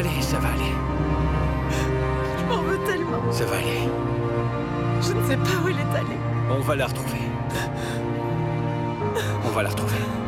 aller, ça va aller. Je m'en veux tellement. Ça va aller. Je ne sais pas où elle est allée. On va la retrouver. On va la retrouver.